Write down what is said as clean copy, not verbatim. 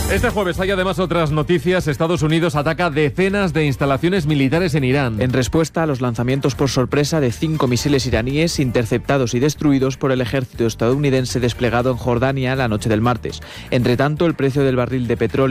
Este jueves hay además otras noticias. Estados Unidos ataca decenas de instalaciones militares en Irán. En respuesta a los lanzamientos por sorpresa de 5 misiles iraníes interceptados y destruidos por el ejército estadounidense desplegado en Jordania la noche del martes. Entre tanto, el precio del barril de petróleo